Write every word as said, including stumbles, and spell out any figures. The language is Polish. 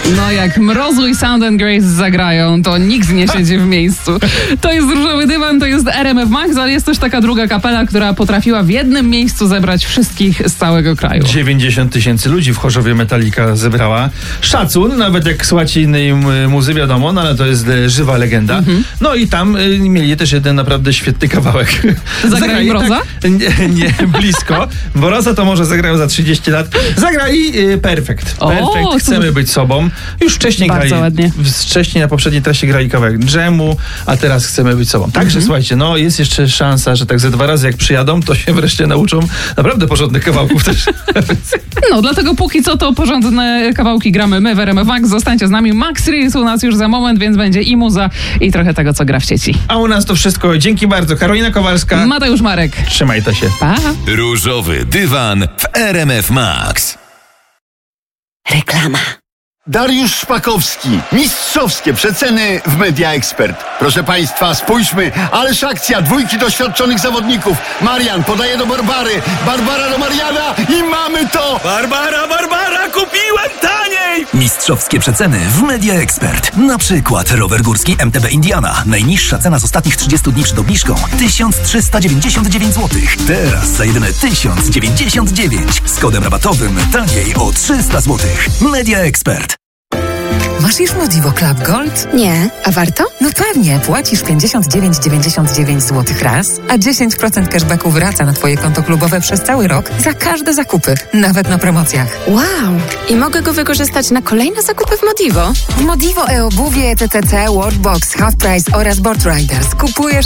No jak Mrozu i Sound and Grace zagrają, to nikt nie siedzi w miejscu. To jest Różowy Dywan, to jest R M F Max, ale jest też taka druga kapela, która potrafiła w jednym miejscu zebrać wszystkich z całego kraju. dziewięćdziesiąt tysięcy ludzi w Chorzowie Metallica zebrała. Szacun, nawet jak słuchacie innej muzy, wiadomo, no ale to jest e, żywa legenda. Mm-hmm. No i tam e, mieli też jeden naprawdę świetny kawałek. Zagrali Mroza? Tak, nie, nie, blisko. Mroza to może zagrają za trzydzieści lat. Zagrali e, Perfekt. Perfekt, chcemy być sobą. Już wcześniej Bardzo grali, ładnie. wcześniej na poprzedniej trasie grali kawałek Dżemu, a teraz chcemy być sobą. Także mm-hmm. słuchajcie, no jest jeszcze szansa, że tak ze dwa razy jak przyjadą, to się wreszcie nauczą naprawdę porządnych kawałków też. No, dlatego póki co to porządne kawałki gramy my w R M F Max. Zostańcie z nami. Max Reels u nas już za moment, więc będzie i muza, i trochę tego, co gra w sieci. A u nas to wszystko. Dzięki bardzo. Karolina Kowalska. Mateusz Marek. Trzymaj to się. Pa. Różowy Dywan w R M F Max. Reklama. Dariusz Szpakowski. Mistrzowskie przeceny w Media Expert. Proszę Państwa, spójrzmy. Ależ akcja. Dwójki doświadczonych zawodników. Marian podaje do Barbary. Barbara do Mariana i mamy to! Barbara, Barbara, kupiłem taniej! Mistrzowskie przeceny w Media Expert. Na przykład rower górski M T B Indiana. Najniższa cena z ostatnich trzydziestu dni przed obniżką tysiąc trzysta dziewięćdziesiąt dziewięć złotych. Teraz za jedyne tysiąc dziewięćdziesiąt dziewięć. Z kodem rabatowym taniej o trzysta złotych. Media Expert. Masz już Modivo Club Gold? Nie, a warto? No pewnie, płacisz pięćdziesiąt dziewięć dziewięćdziesiąt dziewięć złotych raz, a dziesięć procent cashbacku wraca na Twoje konto klubowe przez cały rok za każde zakupy, nawet na promocjach. Wow! I mogę go wykorzystać na kolejne zakupy w Modivo? W Modivo e-obuwie, T T C, Worldbox, Half Price oraz Board Riders kupujesz